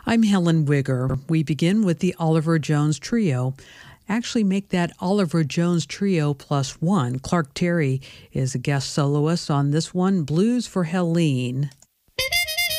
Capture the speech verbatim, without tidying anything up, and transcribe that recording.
I'm Helen Wigger. We begin with the Oliver Jones Trio. Actually, make that Oliver Jones Trio plus one. Clark Terry is a guest soloist on this one, Blues for Helene.